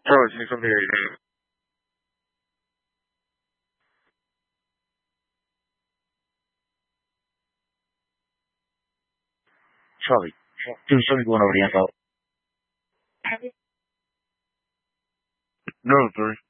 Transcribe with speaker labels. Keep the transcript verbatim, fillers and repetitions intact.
Speaker 1: Charlie, say something your name. Charlie, dude, show me going over the info. No, three.